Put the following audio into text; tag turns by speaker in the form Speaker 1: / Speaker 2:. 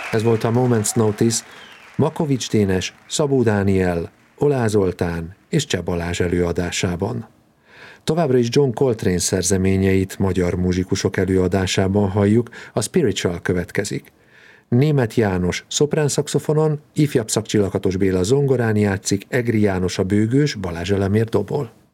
Speaker 1: Ez volt a Moment's Notice, Makovics Dénes, Szabó Dániel, Olá Zoltán és Cseh Balázs előadásában. Továbbra is John Coltrane szerzeményeit magyar muzsikusok előadásában halljuk, a Spiritual következik. Németh János szoprán szaxofonon, ifjabb szakcsillakatos Béla zongorán játszik, Egri János a bőgős, Balázs Elemér dobol.